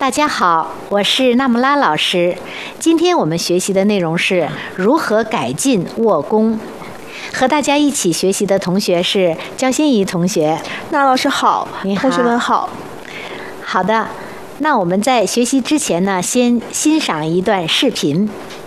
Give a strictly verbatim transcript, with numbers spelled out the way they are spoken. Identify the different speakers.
Speaker 1: 大家好，我是纳木拉老师。今天我们学习的内容是如何改进握功。和大家一起学习的同学是焦欣怡同学。
Speaker 2: 纳老师好，
Speaker 1: 你好，
Speaker 2: 同学们好。
Speaker 1: 好的，那我们在学习之前呢，先欣赏一段视频。